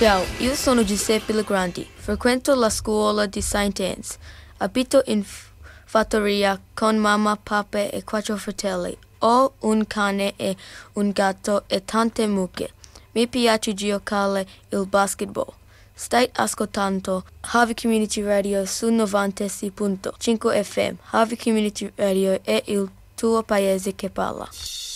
Ciao, io sono Giuseppe Legrandi, frequento la scuola di St. Anne's. Abito in fattoria con mamma, papà e 4 fratelli. Ho un cane e un gatto e tante mucche. Mi piace giocare il basketball. Stai ascoltando Harvey Community Radio su 96.5 FM. Harvey Community Radio è il tuo paese che parla.